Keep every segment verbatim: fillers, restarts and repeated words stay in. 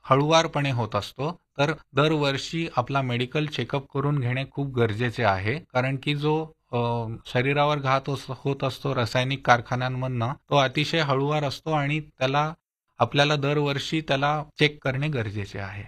हळुवारपणे होत असतो. तर दरवर्षी आपला मेडिकल चेकअप करून घेणे खूप गरजेचे आहे. कारण की जो अ, शरीरावर घात होस- होत असतो रासायनिक कारखान्यांमधनं, तो अतिशय हळुवार असतो आणि त्याला आपल्याला दरवर्षी त्याला चेक करणे गरजेचे आहे.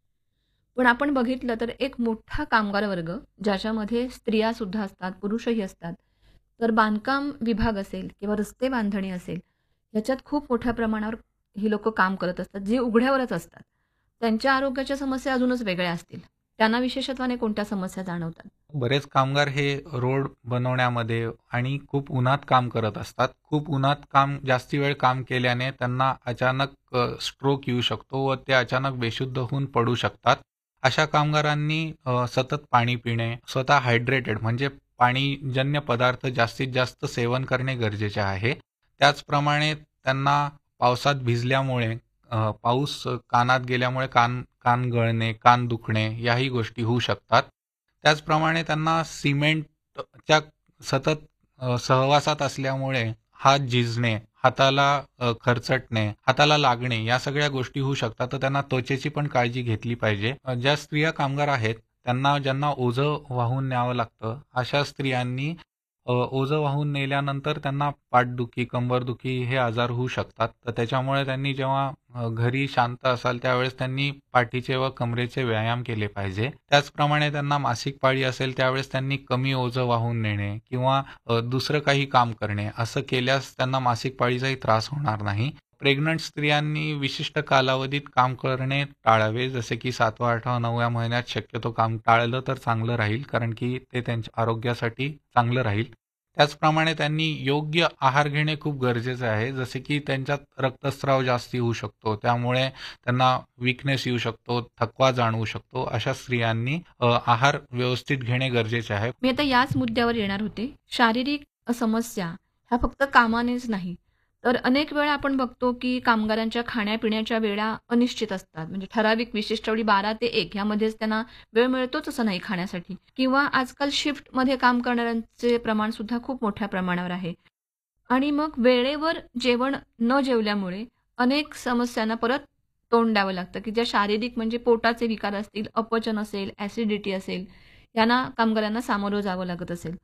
पण आपण बघितलं तर एक मोठा कामगार वर्ग, ज्याच्यामध्ये स्त्रियासुद्धा असतात, पुरुषही असतात. तर बांधकाम विभाग असेल किंवा रस्ते बांधणी असेल, ह्याच्यात खूप मोठ्या प्रमाणावर ही लोकं काम करत असतात, जे उघड्यावरच असतात. त्यांच्या आरोग्याच्या समस्या अजूनच वेगळ्या असतील. त्यांना विशेषत्वाने कोणत्या समस्या जाणवतात? बरेच कामगार हे रोड बनवण्यामध्ये आणि खूप उन्हात काम करत असतात. खूप उन्हात काम जास्ती वेळ काम केल्याने त्यांना अचानक अ, स्ट्रोक येऊ शकतो व ते अचानक बेशुद्ध होऊन पडू शकतात. अशा कामगारांनी अ, सतत पाणी पिणे, स्वतः हायड्रेटेड म्हणजे पाणीजन्य पदार्थ जास्तीत जास्त सेवन करणे गरजेचे आहे. त्याचप्रमाणे त्यांना पावसात भिजल्यामुळे अ, पाऊस कानात गेल्यामुळे कान कान गळणे, कान दुखणे याही गोष्टी होऊ शकतात. त्याचप्रमाणे त्यांना सिमेंटच्या सतत अ, सहवासात असल्यामुळे हात झिजणे, हाताला अ, खरचटणे, हाताला लागणे या सगळ्या गोष्टी होऊ शकतात. तर त्यांना त्वचेची पण काळजी घेतली पाहिजे. अ, ज्या स्त्रिया कामगार आहेत, त्यांना ज्यांना ओझं वाहून न्यावं लागतं, अशा स्त्रियांनी अ, ओझं वाहून नेल्यानंतर त्यांना पाठदुखी, कंबरदुखी हे आजार होऊ शकतात. तर त्याच्यामुळे त्यांनी जेव्हा अ, घरी शांत असाल त्यावेळेस त्यांनी पाठीचे व कमरेचे व्यायाम केले पाहिजे. त्याचप्रमाणे त्यांना मासिक पाळी असेल त्यावेळेस त्यांनी कमी ओझं वाहून नेणे किंवा अ, दुसरं काही काम करणे असं केल्यास त्यांना मासिक पाळीचाही त्रास होणार नाही. प्रेग्नंट स्त्रियांनी विशिष्ट कालावधीत काम करणे टाळावे. जसे की सातवा, आठवा, नवव्या महिन्यात शक्यतो काम टाळलं तर चांगलं राहील. कारण की ते त्यांच्या आरोग्यासाठी चांगलं राहील. त्याचप्रमाणे त्यांनी योग्य आहार घेणे खूप गरजेचे आहे. जसे की त्यांच्यात रक्तस्राव जास्ती होऊ शकतो. त्यामुळे त्यांना वीकनेस येऊ शकतो, थकवा जाणवू शकतो. अशा स्त्रियांनी अ, आहार व्यवस्थित घेणे गरजेचे आहे. मी आता याच मुद्द्यावर येणार होते. शारीरिक समस्या ह्या फक्त कामानेच नाही, तर अनेक वेळा आपण बघतो, की कामगारांच्या खाण्यापिण्याच्या वेळा अनिश्चित असतात. म्हणजे ठराविक विशिष्ट वेळी बारा ते एक यामध्येच त्यांना वेळ मिळतोच असं नाही खाण्यासाठी किंवा आजकाल शिफ्टमध्ये काम करणाऱ्यांचे प्रमाण सुद्धा खूप मोठ्या प्रमाणावर आहे. आणि मग वेळेवर जेवण न जेवल्यामुळे अनेक समस्यांना परत तोंड द्यावं लागतं, की ज्या शारीरिक म्हणजे पोटाचे विकार असतील, अपचन असेल, ॲसिडिटी असेल, यांना कामगारांना सामोरं जावं लागत असेल.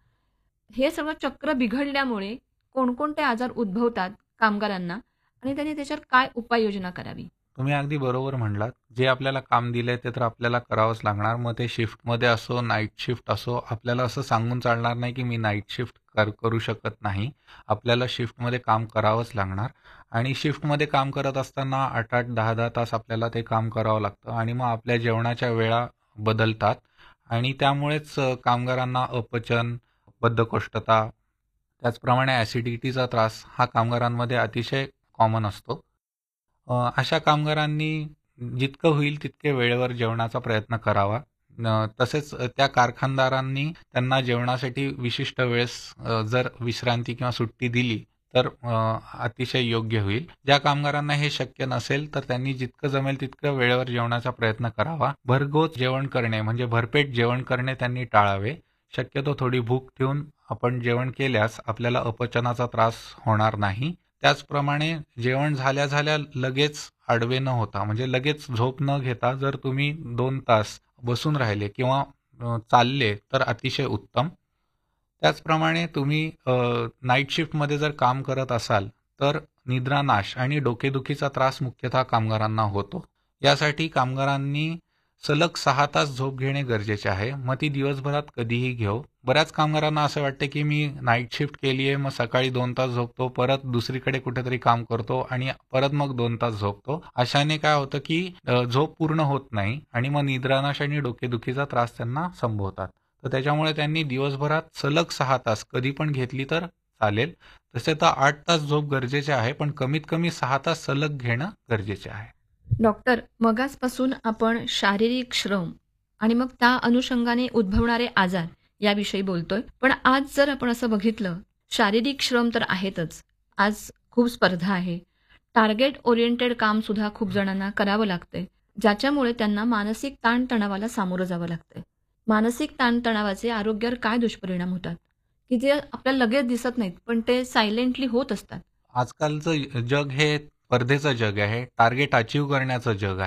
हे सगळं चक्र बिघडल्यामुळे कोणकोणते आजार उद्भवतात कामगारांना आणि त्यांनी त्याच्यावर काय उपाययोजना करावी? तुम्ही अगदी बरोबर म्हणलात. जे आपल्याला काम दिलंय ते तर आपल्याला करावंच लागणार. मग ते शिफ्टमध्ये असो, नाईट शिफ्ट असो, आपल्याला असं सांगून चालणार नाही की मी नाईट शिफ्ट कर करू शकत नाही. आपल्याला शिफ्टमध्ये काम करावंच लागणार आणि शिफ्टमध्ये काम करत असताना आठ आठ, दहा दहा तास आपल्याला ते काम करावं लागतं आणि मग आपल्या जेवणाच्या वेळा बदलतात आणि त्यामुळेच अ, कामगारांना अपचन, बद्धकोष्ठता, त्याचप्रमाणे ॲसिडिटीचा त्रास हा कामगारांमध्ये अतिशय कॉमन असतो. अ, अशा कामगारांनी जितकं होईल तितके वेळेवर जेवणाचा प्रयत्न करावा. न तसेच त्या कारखानदारांनी त्यांना जेवणासाठी विशिष्ट वेळेस अ, जर विश्रांती किंवा सुट्टी दिली तर अ, अतिशय योग्य होईल. ज्या कामगारांना हे शक्य नसेल तर त्यांनी जितकं जमेल तितकं वेळेवर जेवणाचा प्रयत्न करावा. भरघोस जेवण करणे म्हणजे भरपेट जेवण करणे त्यांनी टाळावे. शक्यतो थोडी भूक ठेवून आपण जेवण केल्यास आपल्याला अपचनाचा त्रास होणार नाही. त्याचप्रमाणे जेवण झाल्या झाल्या लगेच आडवे न होता म्हणजे लगेच झोप न घेता जर तुम्ही दोन तास बसून राहिले किंवा अ, चालले तर अतिशय उत्तम. त्याचप्रमाणे तुम्ही अ, नाईट शिफ्टमध्ये जर काम करत असाल तर निद्रानाश आणि डोकेदुखीचा त्रास मुख्यतः कामगारांना होतो. यासाठी कामगारांनी सलग सहा तास झोप घेणे गरजेचे आहे. मग ती दिवसभरात कधीही घेऊ. बऱ्याच कामगारांना असं वाटतं की मी नाईट शिफ्ट केली आहे, मग सकाळी दोन तास झोपतो, परत दुसरीकडे कुठेतरी काम करतो आणि परत मग दोन तास झोपतो. अशाने काय होतं की अ, झोप पूर्ण होत नाही आणि मग निद्रानाश आणि डोकेदुखीचा त्रास त्यांना संभवतात. तर त्याच्यामुळे त्यांनी दिवसभरात सलग सहा तास कधी पण घेतली तर चालेल. तसे तर आठ तास झोप गरजेचे आहे, पण कमीत कमी सहा तास सलग घेणं गरजेचे आहे. डॉक्टर, मगाचपासून आपण शारीरिक श्रम आणि मग त्या अनुषंगाने उद्भवणारे आजार याविषयी बोलतोय. पण आज जर आपण असं बघितलं, शारीरिक श्रम तर आहेतच. आज खूप स्पर्धा आहे. टार्गेट ओरिएंटेड कामसुद्धा खूप जणांना करावं लागतंय, ज्याच्यामुळे त्यांना मानसिक ताणतणावाला सामोरं जावं लागतंय. मानसिक ताणतणावाचे आरोग्यावर काय दुष्परिणाम होतात, की जे आपल्याला लगेच दिसत नाहीत, पण ते सायलेंटली होत असतात? आजकालचं जग हे स्पर्धेचं जग आहे, टार्गेट अचीव्ह करण्याचं जग आहे.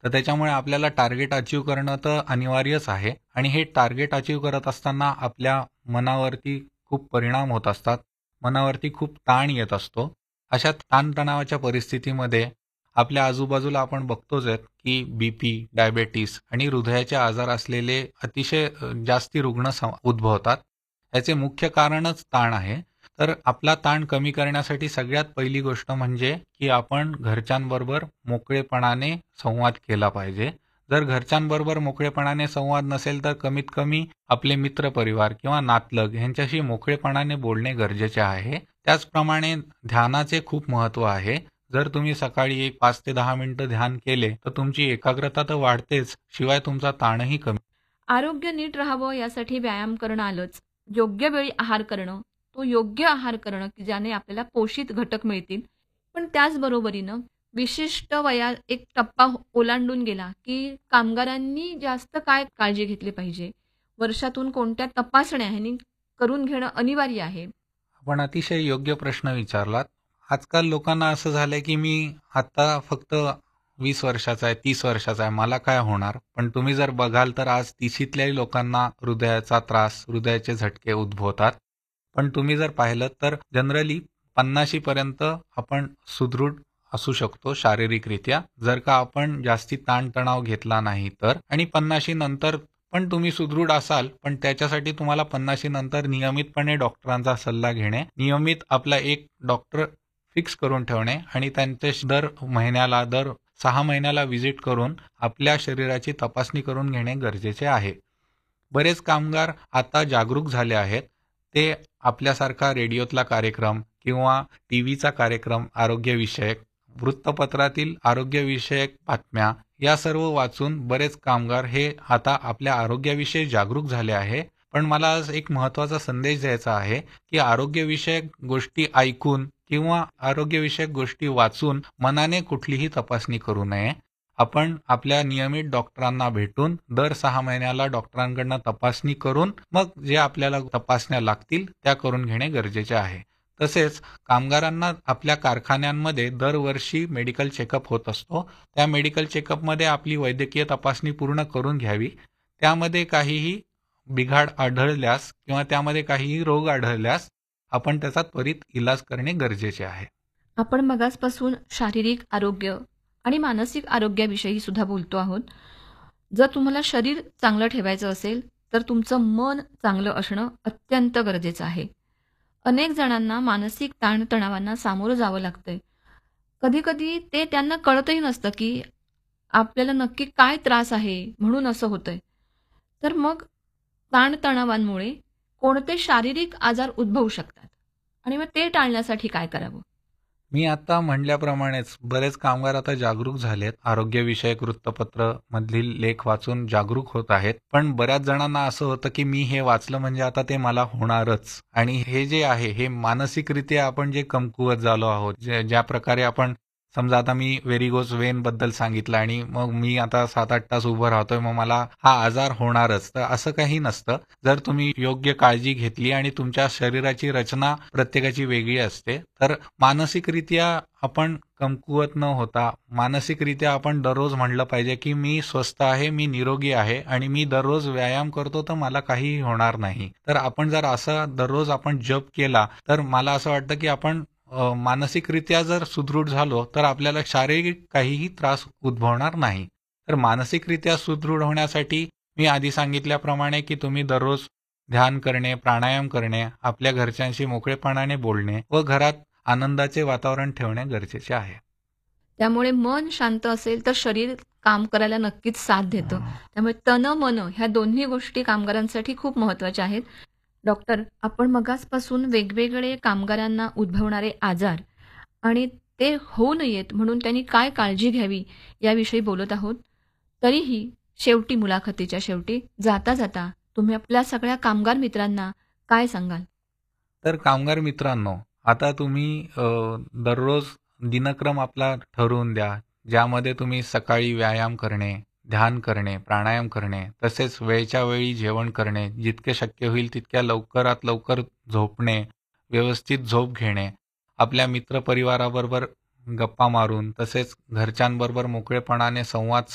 तर त्याच्यामुळे आपल्याला टार्गेट अचीव करणं तर अनिवार्यच आहे आणि हे टार्गेट अचीव करत असताना आपल्या मनावरती खूप परिणाम होत असतात. मनावरती खूप ताण येत असतो. अशा ताणतणावाच्या परिस्थितीमध्ये आपल्या आजूबाजूला आपण बघतोच आहेत की बीपी, डायबेटीस आणि हृदयाचे आजार असलेले अतिशय अ, जास्ती रुग्ण सम उद्भवतात. याचे मुख्य कारणच ताण आहे. तर आपला ताण कमी करण्यासाठी सगळ्यात पहिली गोष्ट म्हणजे की आपण घरच्यांबरोबर मोकळेपणाने संवाद केला पाहिजे. जर घरच्यांबरोबर मोकळेपणाने संवाद नसेल तर कमीत कमी आपले मित्रपरिवार किंवा नातलग ह्यांच्याशी मोकळेपणाने बोलणे गरजेचे आहे. त्याचप्रमाणे ध्यानाचे खूप महत्त्व आहे. जर तुम्ही सकाळी एक पाच ते दहा मिनिटं ध्यान केले तर तुमची एकाग्रता तर वाढतेच, शिवाय तुमचा ताणही कमी. आरोग्य नीट राहावं यासाठी व्यायाम करणं आलंच. योग्य वेळी आहार करणं, तो योग्य आहार करणं की ज्याने आपल्याला पोषित घटक मिळतील. पण त्याचबरोबरीनं विशिष्ट वया एक टप्पा हो- ओलांडून गेला, की कामगारांनी जास्त काय काळजी घेतली पाहिजे? वर्षातून कोणत्या तपासण्या ह्यांनी करून घेणं अनिवार्य आहे? आपण अतिशय योग्य प्रश्न विचारलात. आजकाल लोकांना असं झालंय की मी आता फक्त वीस वर्षाचा आहे, तीस वर्षाचा आहे, मला काय होणार? पण तुम्ही जर बघाल तर आज तिशीतल्याही लोकांना हृदयाचा त्रास, हृदयाचे झटके उद्भवतात. पण तुम्ही जर पाहिलं तर जनरली पन्नाशी पर्यंत आपण सुदृढ असू शकतो शारीरिकरित्या, जर का आपण जास्ती ताणतणाव घेतला नाही तर. आणि पन्नाशी नंतर पण तुम्ही सुदृढ असाल, पण त्याच्यासाठी तुम्हाला पन्नाशी नंतर नियमितपणे डॉक्टरांचा सल्ला घेणे, नियमित आपला एक डॉक्टर फिक्स करून ठेवणे आणि त्यांच्याशी दर महिन्याला, दर सहा महिन्याला व्हिजिट करून आपल्या शरीराची तपासणी करून घेणे गरजेचे आहे. बरेच कामगार आता जागरूक झाले आहेत. ते आपल्यासारखा रेडिओतला कार्यक्रम किंवा टीव्हीचा कार्यक्रम आरोग्यविषयक, वृत्तपत्रातील आरोग्यविषयक बातम्या या सर्व वाचून बरेच कामगार हे आता आपल्या आरोग्याविषयी जागरूक झाले आहे. पण मला आज एक महत्त्वाचा संदेश द्यायचा आहे की आरोग्यविषयक गोष्टी ऐकून किंवा आरोग्यविषयक गोष्टी वाचून मनाने कुठलीही तपासणी करू नये. आपण आपल्या नियमित डॉक्टरांना भेटून दर सहा महिन्याला डॉक्टरांकडनं तपासणी करून मग जे आपल्याला तपासण्या लागतील त्या करून घेणे गरजेचे आहे. तसेच कामगारांना आपल्या कारखान्यांमध्ये दरवर्षी मेडिकल चेकअप होत असतो. त्या मेडिकल चेकअपमध्ये आपली वैद्यकीय तपासणी पूर्ण करून घ्यावी. त्यामध्ये काहीही बिघाड आढळल्यास किंवा त्यामध्ये काहीही रोग आढळल्यास आपण त्याचा त्वरित इलाज करणे गरजेचे आहे. आपण मगासपासून शारीरिक आरोग्य आणि मानसिक आरोग्याविषयी सुद्धा बोलतो आहोत. जर तुम्हाला शरीर चांगलं ठेवायचं असेल, तर तुमचं मन चांगलं असणं अत्यंत गरजेचं आहे. अनेक जणांना मानसिक ताणतणावांना सामोरं जावं लागतंय. कधी-कधी ते त्यांना कळतही नसतं, की आपल्याला नक्की काय त्रास आहे, म्हणून असं होतंय. तर मग ताणतणावांमुळे कोणते शारीरिक आजार उद्भवू शकतात आणि मग ते टाळण्यासाठी काय करावं? मी आता म्हणल्याप्रमाणेच बरेच कामगार आता जागरूक झालेत. आरोग्यविषयक वृत्तपत्र मधील लेख वाचून जागरूक होत आहेत. पण बऱ्याच जणांना असं होतं की मी हे वाचलं म्हणजे आता ते मला होणारच. आणि हे जे आहे हे मानसिकरित्या आपण जे कमकुवत झालो आहोत, जे ज्या प्रकारे आपण समजा आता मी व्हेरिगोज वेन बद्दल सांगितलं आणि मग मी आता सात आठ तास उभं राहतोय, मग मला हा आजार होणारच. तर असं काही नसतं. जर तुम्ही योग्य काळजी घेतली आणि तुमच्या शरीराची रचना प्रत्येकाची वेगळी असते, तर मानसिकरित्या आपण कमकुवत न होता मानसिकरित्या आपण दररोज म्हणलं पाहिजे की मी स्वस्थ आहे, मी निरोगी आहे आणि मी दररोज व्यायाम करतो तर मला काहीही होणार नाही. तर आपण जर असा दररोज आपण जप केला तर मला असं वाटतं की आपण अ, मानसिकरित्या जर सुदृढ झालो तर आपल्याला शारीरिक काहीही त्रास उद्भवणार नाही. तर मानसिकरित्या सुदृढ होण्यासाठी मी आधी सांगितल्याप्रमाणे की तुम्ही दररोज ध्यान करणे, प्राणायाम करणे, आपल्या घरच्यांशी मोकळेपणाने बोलणे व घरात आनंदाचे वातावरण ठेवणे गरजेचे आहे. त्यामुळे मन शांत असेल तर शरीर काम करायला नक्कीच साथ देतं. त्यामुळे तन मन ह्या दोन्ही गोष्टी कामगारांसाठी खूप महत्त्वाच्या आहेत. डॉक्टर, आपण मगासपासून वेगवेगळे कामगारांना उद्भवणारे आजार आणि ते होऊ नयेत म्हणून त्यांनी काय काळजी घ्यावी याविषयी बोलत आहोत. तरीही शेवटी मुलाखतीच्या शेवटी जाता जाता तुम्ही आपल्या सगळ्या कामगार मित्रांना काय सांगाल? तर कामगार मित्रांनो, आता तुम्ही अ, दररोज दिनक्रम आपला ठरवून द्या, ज्यामध्ये तुम्ही सकाळी व्यायाम करणे, ध्यान करणे, प्राणायाम करणे, तसेच वेळच्या वेळी जेवण करणे, जितके शक्य होईल तितक्या लवकरात लवकर झोपणे, व्यवस्थित झोप घेणे, आपल्या मित्रपरिवाराबरोबर गप्पा मारून तसेच घरच्यांबरोबर मोकळेपणाने संवाद